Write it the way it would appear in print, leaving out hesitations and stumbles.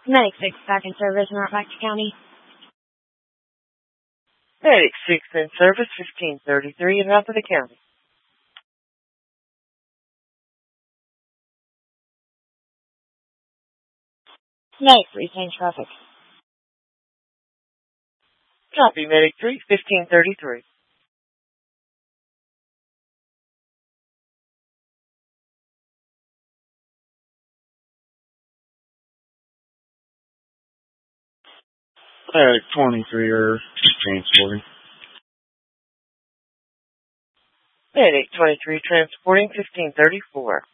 Medic 6 back in service, Norfolk County. Medic 6 in service, 1533 in Rappahannock County. Medic 3, same traffic. Copy, Medic 3, 1533. Medic 23 are transporting. Medic 23 transporting, 1534.